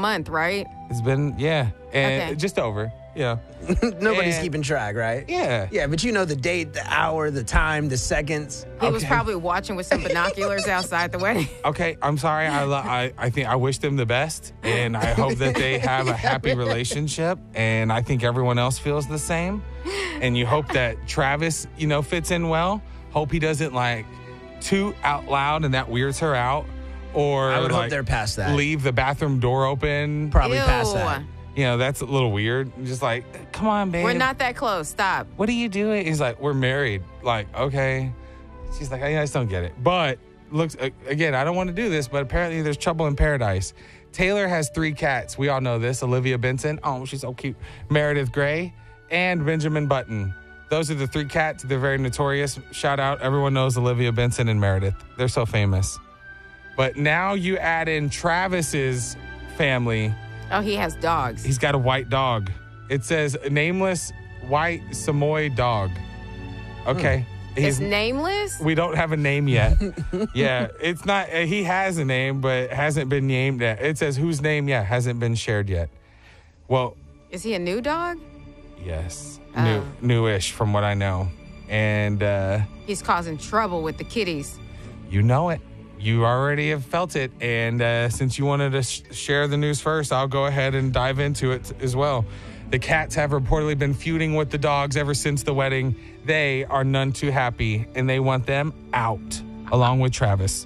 month, right? It's been, and Okay. just over. Yeah. Nobody's And- keeping track, right? Yeah. Yeah, but you know the date, the hour, the time, the seconds. He was Okay. probably watching with some binoculars outside the wedding. Okay, I'm sorry. I think I wish them the best, and I hope that they have a happy relationship, and I think everyone else feels the same. And you hope that Travis, fits in well. Hope he doesn't toot out loud and that weirds her out, or I would hope they're past that. leave the bathroom door open. Probably Ew. past that. That's a little weird. Just come on, babe. We're not that close. Stop. What are you doing? He's like, we're married. Okay. She's like, I just don't get it. But looks again, I don't want to do this, but apparently there's trouble in paradise. Taylor has 3 cats. We all know this. Olivia Benson. Oh, she's so cute. Meredith Grey and Benjamin Button. Those are the 3 cats. They're very notorious. Shout out. Everyone knows Olivia Benson and Meredith. They're so famous. But now you add in Travis's family. Oh, he has dogs. He's got a white dog. It says nameless white Samoyed dog. Okay. It's nameless? We don't have a name yet. Yeah, it's not. He has a name, but hasn't been named yet. It says whose name, hasn't been shared yet. Well, Is he a new dog? yes, Oh. newish from what I know, and He's causing trouble with the kitties. you know it. You already have felt it, and since you wanted to share the news first, I'll go ahead and dive into it as well. The cats have reportedly been feuding with the dogs ever since the wedding. They are none too happy, and they want them out, along with Travis.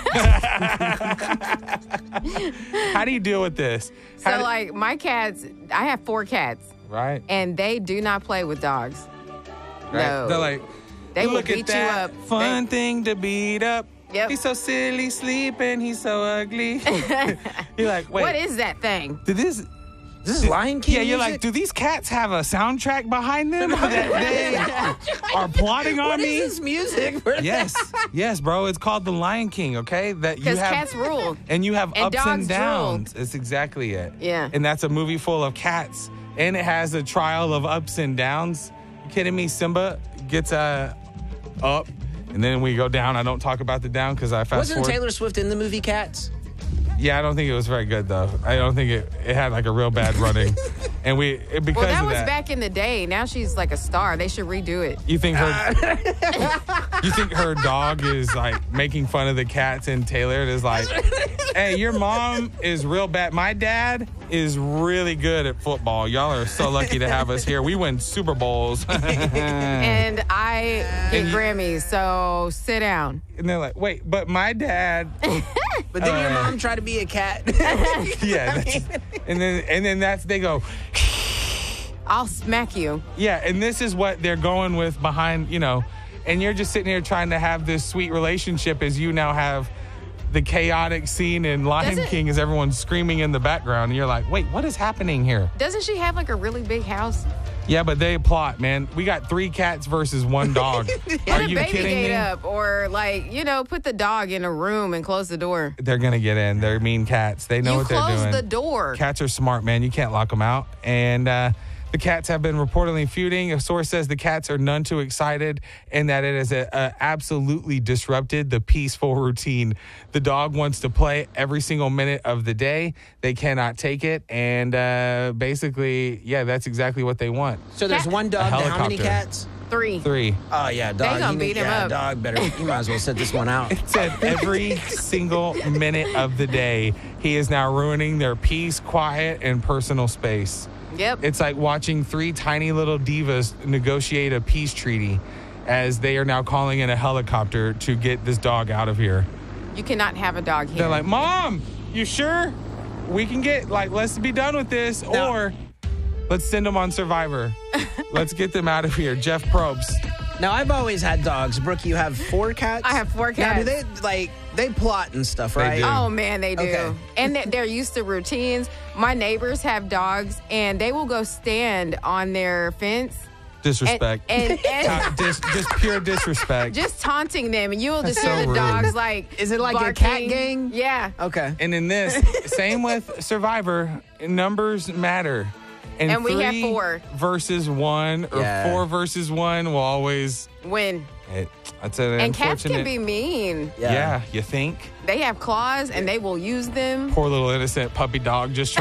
How do you deal with this? So, my cats, I have 4 cats, Right? and they do not play with dogs. Right? No. They're like, They will look beat at that you up. fun thing to beat up. Yep. He's so silly sleeping. He's so ugly. You're like, wait. What is that thing? Did this? Is this Lion King? Yeah, you're music? like, do these cats have a soundtrack behind them that they are plotting on What me? is this music? Yes, bro. It's called The Lion King. Okay, that you Because have, cats rule. and you have and ups and dogs downs. It's exactly it. Yeah. and that's a movie full of cats, and it has a trial of ups and downs. You kidding me? Simba gets up, and then we go down. I don't talk about the down because I fast Wasn't forward. Taylor Swift in the movie Cats? Yeah, I don't think it was very good though. I don't think it had a real bad running, and because Well, that of was that. back in the day. Now she's like a star. They should redo it. You think her dog is making fun of the cats, and Taylor is like, hey, your mom is real bad. My dad is really good at football. Y'all are so lucky to have us here. We win Super Bowls. And I get Grammys, so sit down. And they're like, wait, but my dad, But then your mom tried to be a cat. yeah. And then they go, I'll smack you. yeah, and this is what they're going with behind, and you're just sitting here trying to have this sweet relationship as you now have the chaotic scene in Lion Doesn't- King as everyone's screaming in the background. And you're like, wait, what is happening here? Doesn't she have a really big house? Yeah, but they plot, man. We got 3 cats versus 1 dog. Are Put a you baby kidding gate me? up, or put the dog in a room and close the door. They're going to get in. They're mean cats. They know You what they're doing. close the door. Cats are smart, man. You can't lock them out. And the cats have been reportedly feuding. A source says the cats are none too excited and that it has absolutely disrupted the peaceful routine. The dog wants to play every single minute of the day. They cannot take it. And basically, that's exactly what they want. So there's one dog to how many helicopter. cats? 3. 3. Oh, yeah, dog. gonna beat him up. Dog better. You might as well set this one out. It said every single minute of the day, he is now ruining their peace, quiet, and personal space. Yep. It's like watching 3 tiny little divas negotiate a peace treaty as they are now calling in a helicopter to get this dog out of here. You cannot have a dog here. They're like, Mom, you sure? We can get, let's be done with this, No. or let's send them on Survivor. Let's get them out of here. Jeff Probst. Now, I've always had dogs. Brooke, you have 4 cats? I have 4 Now, do cats. they plot and stuff, right? do. Oh, man, they do. Okay. And they're used to routines. My neighbors have dogs, and they will go stand on their fence. Disrespect. And just pure disrespect. just taunting them. And you will just That's hear so the rude. dogs Is it like a barking. cat gang? Yeah. Okay. And in this, same with Survivor, numbers matter. And we have 3 4. versus 1 or Yeah. 4 versus 1 will always. Win. That's an And cats unfortunate. can be mean. Yeah, you think? They have claws, and they will use them. Poor little innocent puppy dog just